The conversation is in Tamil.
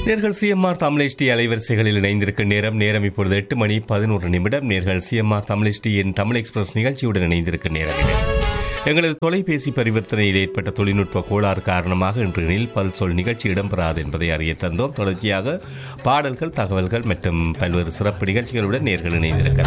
நேர்கள் சிஎம்ஆர் தமிழ்டி அலைவரிசைகளில் இணைந்திருக்கும் நேரம் இப்பொழுது 8:11. நேர்கள் சிஎம்ஆர் தமிழ்டியின் தமிழ் எக்ஸ்பிரஸ் நிகழ்ச்சியுடன் இணைந்திருக்கும் நேரம் இது. எங்களது தொலைபேசி பரிவர்த்தனையில் ஏற்பட்ட தொழில்நுட்ப கோளாறு காரணமாக இன்று நில் சொல் நிகழ்ச்சி இடம்பெறாது என்பதை அறிய தந்தோம். தொடர்ச்சியாக பாடல்கள், தகவல்கள் மற்றும் பல்வேறு சிறப்பு நிகழ்ச்சிகளுடன் நேர்கள் இணைந்திருக்கலாம்.